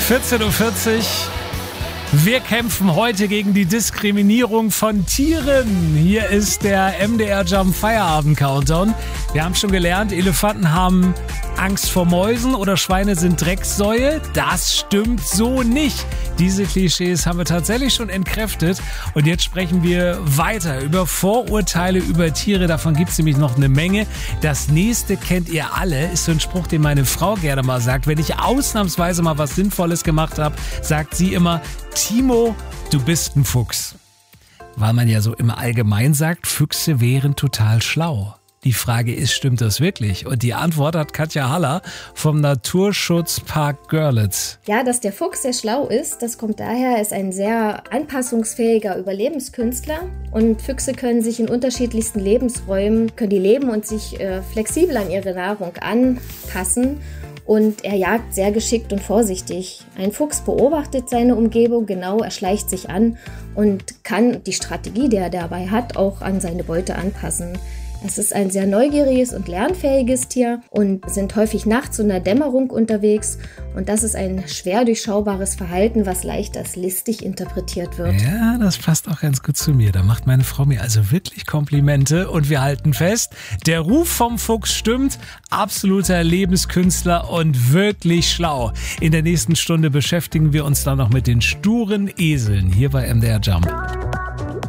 14:40 Uhr. Wir kämpfen heute gegen die Diskriminierung von Tieren. Hier ist der MDR Jump Feierabend Countdown. Wir haben schon gelernt, Elefanten haben Angst vor Mäusen oder Schweine sind Drecksäue. Das stimmt so nicht. Diese Klischees haben wir tatsächlich schon entkräftet. Und jetzt sprechen wir weiter über Vorurteile über Tiere. Davon gibt es nämlich noch eine Menge. Das nächste kennt ihr alle. Ist so ein Spruch, den meine Frau gerne mal sagt. Wenn ich ausnahmsweise mal was Sinnvolles gemacht habe, sagt sie immer: Timo, du bist ein Fuchs. Weil man ja so im Allgemeinen sagt, Füchse wären total schlau. Die Frage ist, stimmt das wirklich? Und die Antwort hat Katja Haller vom Naturschutzpark Görlitz. Ja, dass der Fuchs sehr schlau ist, das kommt daher, er ist ein sehr anpassungsfähiger Überlebenskünstler. Und Füchse können sich in unterschiedlichsten Lebensräumen, können die leben und sich flexibel an ihre Nahrung anpassen. Und er jagt sehr geschickt und vorsichtig. Ein Fuchs beobachtet seine Umgebung genau, er schleicht sich an und kann die Strategie, die er dabei hat, auch an seine Beute anpassen. Es ist ein sehr neugieriges und lernfähiges Tier und sind häufig nachts in der Dämmerung unterwegs. Und das ist ein schwer durchschaubares Verhalten, was leicht als listig interpretiert wird. Ja, das passt auch ganz gut zu mir. Da macht meine Frau mir also wirklich Komplimente. Und wir halten fest, der Ruf vom Fuchs stimmt. Absoluter Lebenskünstler und wirklich schlau. In der nächsten Stunde beschäftigen wir uns dann noch mit den sturen Eseln hier bei MDR Jump.